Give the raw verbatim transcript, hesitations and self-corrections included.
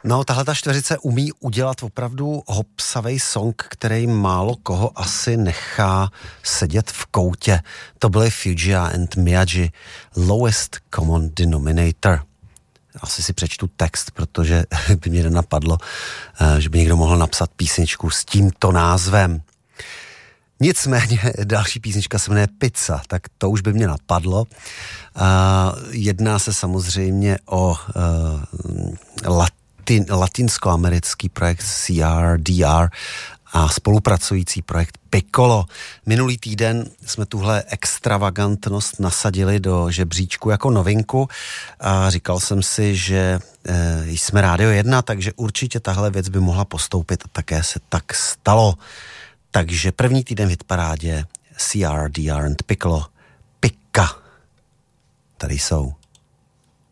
No, tahle ta čtveřice umí udělat opravdu hopsavej song, který málo koho asi nechá sedět v koutě. To byly Fugees and Miyagi, Lowest Common Denominator. Asi si přečtu text, protože by mě nenapadlo, že by někdo mohl napsat písničku s tímto názvem. Nicméně další písnička se jmenuje Pizza, tak to už by mě napadlo. Uh, jedná se samozřejmě o uh, latin, latinskoamerický projekt C R D R a spolupracující projekt Piccolo. Minulý týden jsme tuhle extravagantnost nasadili do žebříčku jako novinku a říkal jsem si, že e, jsme Rádio jedna, takže určitě tahle věc by mohla postoupit a také se tak stalo. Takže první týden v hitparádě C R D R and Piccolo. Pika. Tady jsou.